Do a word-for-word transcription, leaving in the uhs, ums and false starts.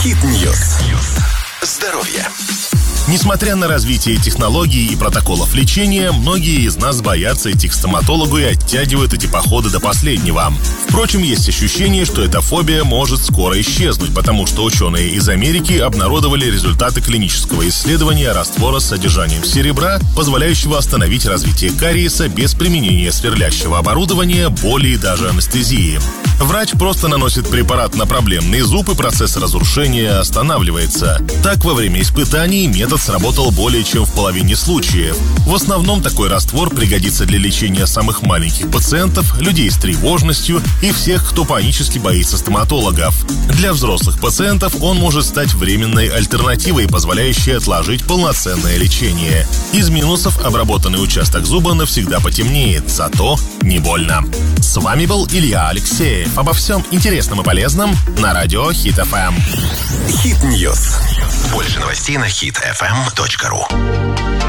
Хит-ньюс. Здоровье. Несмотря на развитие технологий и протоколов лечения, многие из нас боятся идти к стоматологу и оттягивают эти походы до последнего. Впрочем, есть ощущение, что эта фобия может скоро исчезнуть, потому что ученые из Америки обнародовали результаты клинического исследования раствора с содержанием серебра, позволяющего остановить развитие кариеса без применения сверлящего оборудования, боли и даже анестезии. Врач просто наносит препарат на проблемный зуб, и процесс разрушения останавливается. Так, во время испытаний метод сработал более чем в половине случаев. В основном такой раствор пригодится для лечения самых маленьких пациентов, людей с тревожностью и всех, кто панически боится стоматологов. Для взрослых пациентов он может стать временной альтернативой, позволяющей отложить полноценное лечение. Из минусов: обработанный участок зуба навсегда потемнеет, зато не больно. С вами был Илья Алексеев. Обо всем интересном и полезном на радио Хит эф эм. Хит-ньюс. Больше новостей на хит эф эм точка ру.